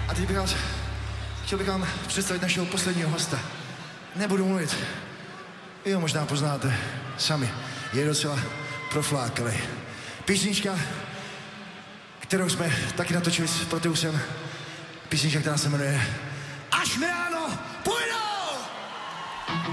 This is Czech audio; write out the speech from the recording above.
A teď chtěl bych vám představit našeho posledního hosta. Nebudu mluvit. Vy ho možná poznáte sami. Je docela profláklý. Písnička, kterou jsme taky natočili s Proteusem. Písnička, která se jmenuje Až mi